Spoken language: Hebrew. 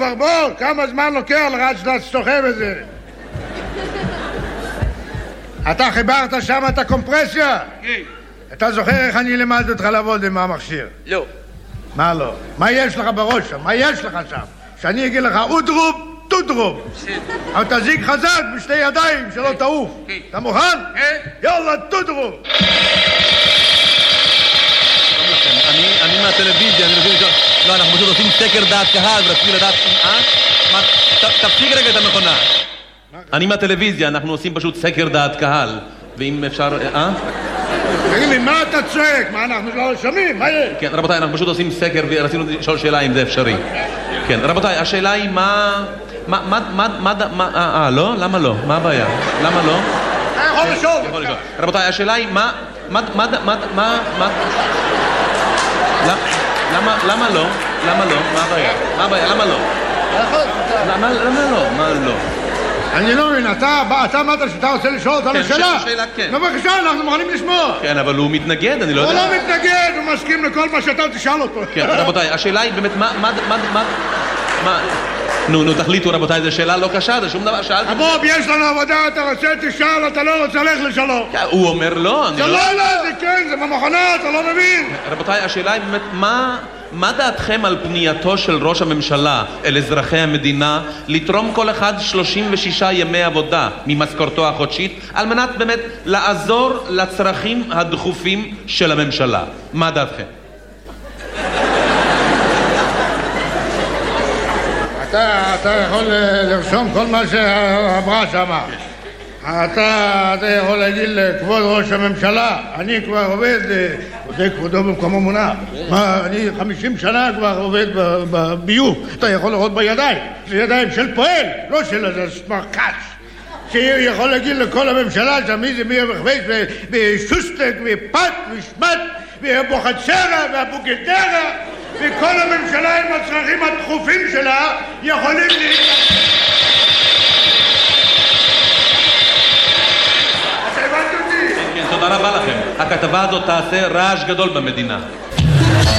כבר, בוא, כמה זמן לוקח לך עד שאתה סוחב את זה? אתה חיברת שם את הקומפרסיה? כן. אתה זוכר איך אני למדתי אותך לעבוד עם המכשיר? לא. מה לא? מה יש לך בראש שם? מה יש לך שם? שאני אגיד לך אודרוב, טודרוב. אבל תזיק חזק בשתי ידיים שלא תעוף. אתה מוכן? כן. יאללה, טודרוב. אני מהטלוויזיה, אני רציתי לשאול... לא, אנחנו פשוט עושים סקר דעת קהל ורציתי לדעת... תפסיק רגע את המכונה. אני מהטלוויזיה, אנחנו עושים פשוט סקר דעת קהל, ואם אפשר... תגיד לי, מה אתה צועק? מה, אנחנו לא שומעים? מה יש? כן, רבותיי, אנחנו פשוט עושים סקר ורצינו לשאול שאלה אם זה אפשרי. כן, רבותיי, השאלה היא מה... לא? למה לא? מה הבעיה? למה לא? אתה יכול לשאול. רבותיי, השאלה היא מה... למה לא? למה לא? מה הבעיה? מה הבעיה? למה לא? למה לא? מה לא? אני לא מבין, אתה אמרת שאתה רוצה לשאול אותנו שאלה? כן, שאלה, כן. בבקשה, אנחנו מוכנים לשמוע. כן, אבל הוא מתנגד, אני לא יודע. הוא לא מתנגד, הוא מסכים לכל מה שאתה תשאל אותו. כן, רבותיי, השאלה היא באמת, מה... נו, תחליטו רבותיי, זו שאלה לא קשה, זה שום דבר, שאלתי... בוב, יש לנו עבודה, אתה רוצה תשאל, אתה לא רוצה ללכת לשלום. הוא אומר לא, אני זה לא, זה כן, זה במכונה, אתה לא מבין. רבותיי, השאלה היא באמת, מה דעתכם על פנייתו של ראש הממשלה אל אזרחי המדינה לתרום כל אחד 36 ימי עבודה ממשכורתו החודשית על מנת באמת לעזור לצרכים הדחופים של הממשלה? מה דעתכם? אתה יכול לרשום כל מה שאמרה שמה. אתה יכול להגיד לכבוד ראש הממשלה, אני כבר עובד, זה כבודו במקומו מונח. אני 50 שנה כבר עובד בביוב. אתה יכול לראות בידיים, זה ידיים של פועל, לא של איזה סמרקש. שיכול להגיד לכל הממשלה שם מי זה מי המחבש ושוסטק ופת ושמת ובוחצרה והבוגדרה וכל הממשלה עם הצרכים הדחופים שלה יכולים אתה הבנת אותי? כן, תודה רבה לכם. הכתבה הזאת תעשה רעש גדול במדינה.